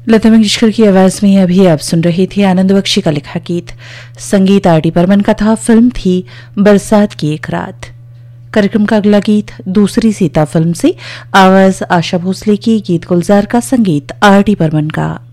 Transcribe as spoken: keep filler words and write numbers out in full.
लता मंगेशकर की आवाज में अभी आप सुन रहे थे आनंद बख्शी का लिखा गीत। संगीत आर डी बर्मन का था। फिल्म थी बरसात की एक रात। कार्यक्रम का अगला गीत दूसरी सीता फिल्म से, आवाज आशा भोसले की, गीत गुलजार का, संगीत आर डी बर्मन का।